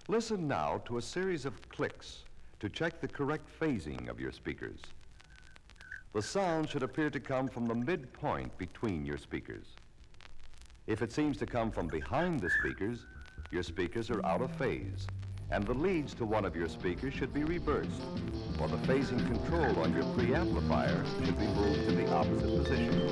Listen now to a series of clicks to check the correct phasing of your speakers. The sound should appear to come from the midpoint between your speakers. If it seems to come from behind the speakers, your speakers are out of phase, and the leads to one of your speakers should be reversed, or the phasing control on your preamplifier should be moved to the opposite position.